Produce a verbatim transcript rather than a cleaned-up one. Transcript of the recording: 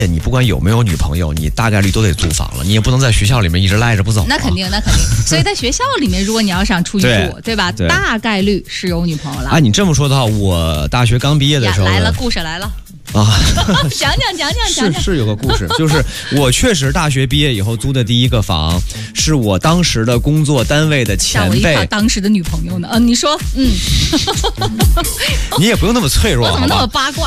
你不管有没有女朋友，你大概率都得租房了，你也不能在学校里面一直赖着不走、啊。 那肯定，那肯定。所以在学校里面，如果你要想出去住，对, 对吧对？ 大概率是有女朋友了。 啊，你这么说的话，我大学刚毕业的时候来了，故事来了。 啊， 讲讲讲讲讲是是有个故事，就是我确实大学毕业以后租的第一个房，是我当时的工作单位的前辈， 当时的女朋友呢？嗯、呃，你说，嗯， 你也不用那么脆弱， 我怎么那么八卦？